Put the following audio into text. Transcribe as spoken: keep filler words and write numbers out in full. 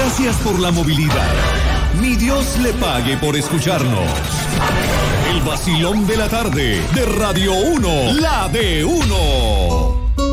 Gracias por la movilidad. Mi Dios le pague por escucharnos. El vacilón de la tarde de Radio uno, la de uno.